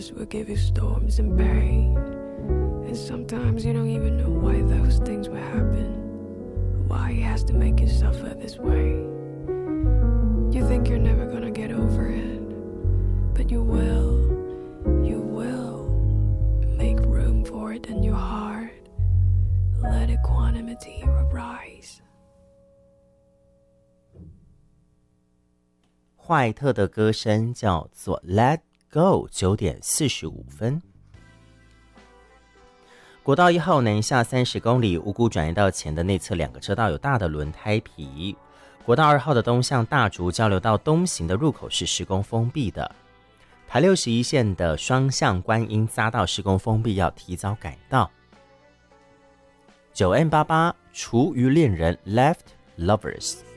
will give you storms and pain, and sometimes you don't even know why those things will happen, why he has to make you suffer this way. You think you're never gonna get over it, but you will. Make room for it in your heart. Let equanimity arise. 坏特的歌声叫做 Let Go， 9点45分。国道1号南下30公里，五股转移道前的内侧2个车道有大的轮胎皮。国道2号的东向大竹交流道东行的入口是施工封闭的。台61线的双向观音匝道施工封闭，要提早改道。9N88 厨余恋人 Left Lovers。